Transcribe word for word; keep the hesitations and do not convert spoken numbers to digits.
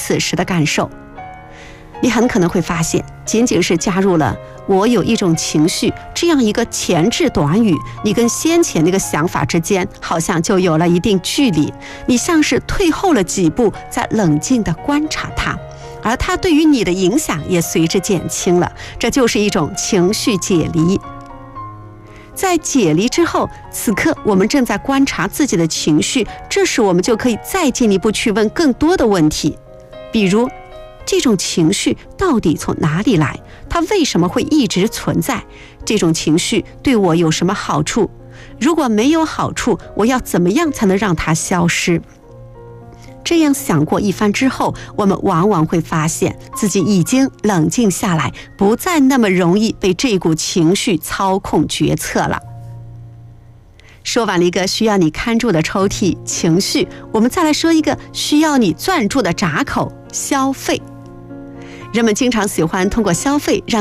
此时的感受。你很可能会发现，仅仅是加入了我有一种情绪这样一个前置短语，你跟先前那个想法之间好像就有了一定距离，你像是退后了几步，在冷静地观察它，而它对于你的影响也随之减轻了，这就是一种情绪解离。在解离之后，此刻我们正在观察自己的情绪，这时我们就可以再进一步去问更多的问题，比如这种情绪到底从哪里来？它为什么会一直存在？这种情绪对我有什么好处？如果没有好处，我要怎么样才能让它消失？这样想过一番之后，我们往往会发现自己已经冷静下来，不再那么容易被这股情绪操控决策了。说完了一个需要你看住的抽屉情绪，我们再来说一个需要你攥住的闸口消费。人们经常喜欢通过消费让